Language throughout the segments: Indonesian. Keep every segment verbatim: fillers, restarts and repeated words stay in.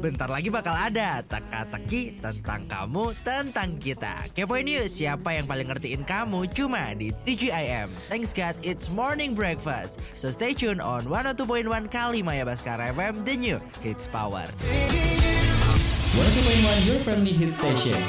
Bentar lagi bakal ada teka-teki tentang kamu, tentang kita. Kepoin yuk siapa yang paling ngertiin kamu cuma di T G I M. Thanks God, it's morning breakfast. So stay tuned on one oh two point one Kalimaya Baskara F M, the new hits power. one oh two point one Your Family Hit Station.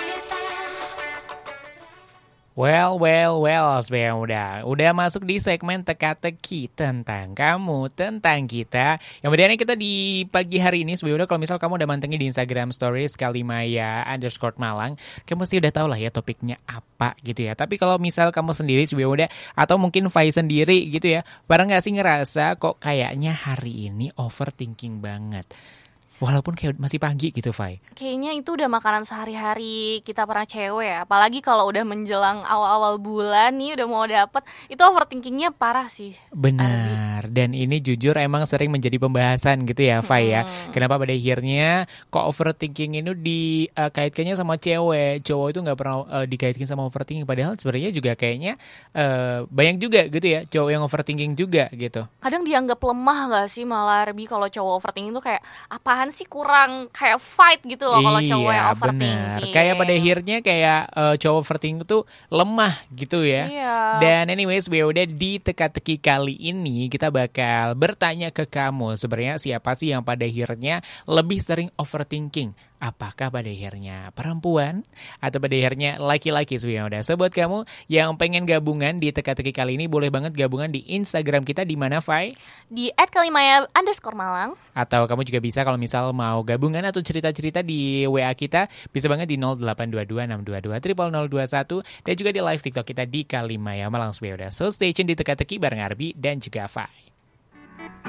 Well, well, well, sebenarnya udah udah masuk di segmen teka-teki tentang kamu, tentang kita. Yang bedanya kita di pagi hari ini sebenarnya kalau misal kamu udah mantengin di Instagram Stories Kalimaya underscore Malang, kamu mesti udah tahu lah ya topiknya apa gitu ya. Tapi kalau misal kamu sendiri sebenarnya udah, atau mungkin Fai sendiri gitu ya, bareng nggak sih ngerasa kok kayaknya hari ini overthinking banget? Walaupun kayak masih pagi gitu, Fai. Kayaknya itu udah makanan sehari-hari kita para cewek ya. Apalagi kalau udah menjelang awal-awal bulan nih, udah mau dapet, itu overthinkingnya parah sih. Benar. Arbi. Dan ini jujur emang sering menjadi pembahasan gitu ya, Fai ya. Hmm. Kenapa pada akhirnya kok overthinking ini dikaitkannya sama cewek, cowok itu nggak pernah uh, dikaitkan sama overthinking. Padahal sebenarnya juga kayaknya uh, banyak juga gitu ya, cowok yang overthinking juga gitu. Kadang dianggap lemah nggak sih malah, Arbi, kalau cowok overthinking itu kayak apaan sih, kurang kayak fight gitu loh kalau cowok yang overthinking. Bener. Kayak pada akhirnya kayak uh, cowok overthinking itu lemah gitu ya. Iya. Dan anyways, we udah di teka-teki kali ini kita bakal bertanya ke kamu sebenarnya siapa sih yang pada akhirnya lebih sering overthinking? Apakah pada akhirnya perempuan atau pada akhirnya laki-laki sebenarnya udah. So buat kamu yang pengen gabungan di teka-teki kali ini, boleh banget gabungan di Instagram kita di mana, Fai? Di at kalimaya underscore Malang. Atau kamu juga bisa kalau misal mau gabungan atau cerita-cerita di W A kita, bisa banget di nol delapan dua dua enam dua dua nol nol nol dua satu dan juga di live TikTok kita di Kalimaya Malang sebenarnya udah. So stay tune di teka-teki bareng Arbi dan juga Fai.